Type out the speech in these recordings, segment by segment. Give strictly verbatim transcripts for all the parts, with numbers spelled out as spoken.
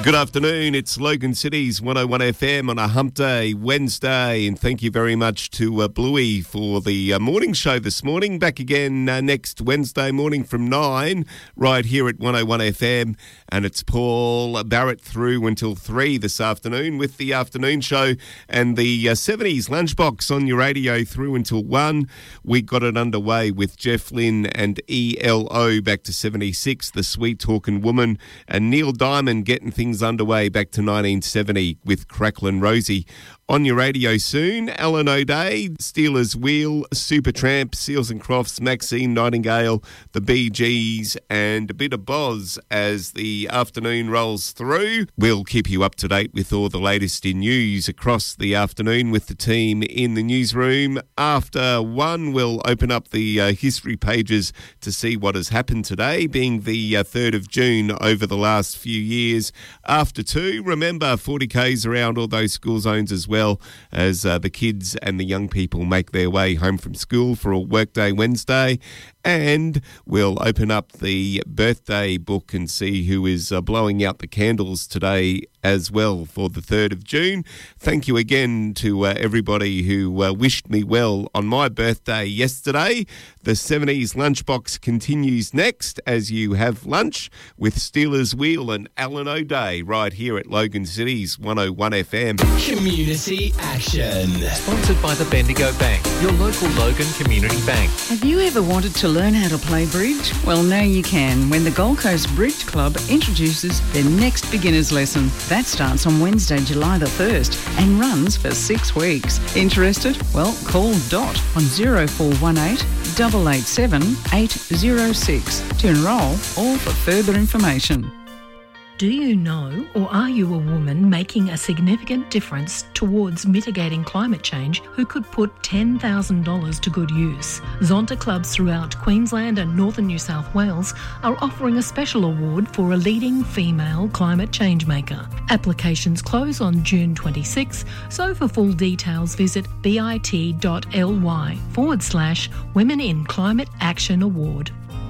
Good afternoon, it's Logan City's one oh one F M on a hump day, Wednesday, and thank you very much to uh, Bluey for the uh, morning show this morning. Back again uh, next Wednesday morning from nine, right here at one oh one F M, and it's Paul Barrett through until three this afternoon with the afternoon show and the uh, seventies lunchbox on your radio through until one. We got it underway with Jeff Lynne and E L O back to seventy-six, The Sweet Talkin' Woman, and Neil Diamond getting things underway back to nineteen seventy with Cracklin' Rosie. On your radio soon, Alan O'Day, Steelers Wheel, Supertramp, Seals and Crofts, Maxine Nightingale, the Bee Gees, and a bit of Boz as the afternoon rolls through. We'll keep you up to date with all the latest in news across the afternoon with the team in the newsroom. After one, we'll open up the uh, history pages to see what has happened today, being the uh, third of June over the last few years. After two, remember forty kays around all those school zones as well, as uh, the kids and the young people make their way home from school for a workday Wednesday. And we'll open up the birthday book and see who is uh, blowing out the candles today as well for the third of June. Thank you again to uh, everybody who uh, wished me well on my birthday yesterday. The seventies lunchbox continues next as you have lunch with Steelers Wheel and Alan O'Day right here at Logan City's one oh one F M. Community Action. Sponsored by the Bendigo Bank, your local Logan Community Bank. Have you ever wanted to learn how to play bridge? Well, now you can when the Gold Coast Bridge Club introduces their next beginner's lesson. That starts on Wednesday, July the first and runs for six weeks. Interested? Well, call Dot on oh four one eight, eight eight seven, eight oh six to enrol or for further information. Do you know, or are you a woman making a significant difference towards mitigating climate change who could put ten thousand dollars to good use? Zonta clubs throughout Queensland and northern New South Wales are offering a special award for a leading female climate change maker. Applications close on June twenty-sixth, so for full details visit bit.ly forward slash Women in Climate Action Award.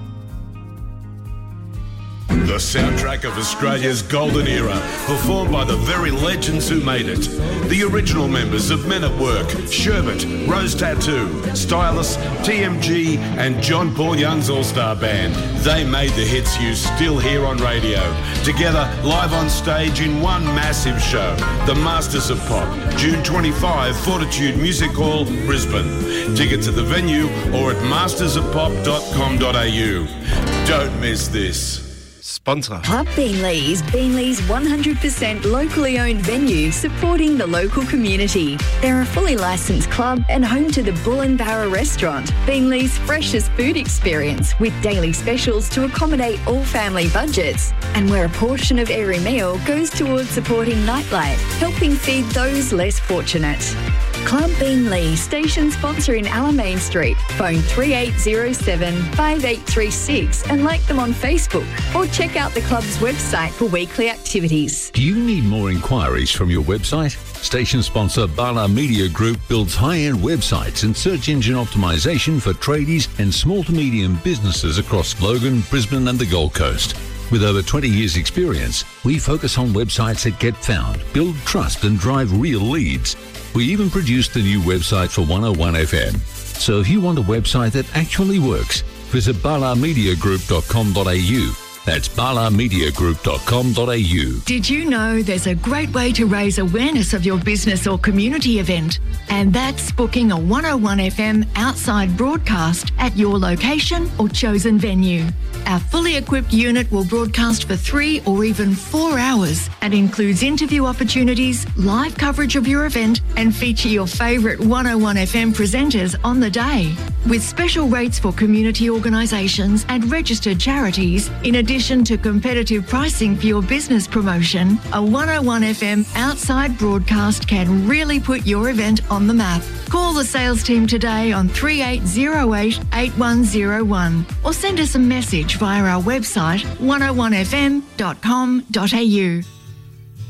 The soundtrack of Australia's golden era, performed by the very legends who made it. The original members of Men at Work, Sherbet, Rose Tattoo, Stylus, T M G and John Paul Young's All-Star Band. They made the hits you still hear on radio. Together, live on stage in one massive show. The Masters of Pop, June twenty-fifth, Fortitude Music Hall, Brisbane. Tickets at the venue or at masters of pop dot com dot a u. Don't miss this. Sponsor. Club Beanley's, Beanley's one hundred percent locally owned venue supporting the local community. They're a fully licensed club and home to the Bull and Barra restaurant, Beanley's freshest food experience with daily specials to accommodate all family budgets, and where a portion of every meal goes towards supporting nightlife, helping feed those less fortunate. Club Beanley, station sponsor in Alamein Street. Phone three eight zero seven, five eight three six and like them on Facebook, or check out the club's website for weekly activities. Do you need more inquiries from your website? Station sponsor Bala Media Group builds high-end websites and search engine optimization for tradies and small to medium businesses across Logan, Brisbane and the Gold Coast. With over twenty years experience, we focus on websites that get found, build trust and drive real leads. We even produced the new website for one oh one F M. So if you want a website that actually works, visit bala media group dot com dot a u. That's bala media group dot com dot a u. Did you know there's a great way to raise awareness of your business or community event? And that's booking a one oh one F M outside broadcast at your location or chosen venue. Our fully equipped unit will broadcast for three or even four hours and includes interview opportunities, live coverage of your event and feature your favourite one oh one F M presenters on the day. With special rates for community organisations and registered charities, in addition to competitive pricing for your business promotion, a one oh one F M outside broadcast can really put your event on the map. Call the sales team today on three eight zero eight, eight one zero one or send us a message via our website one oh one f m dot com dot a u.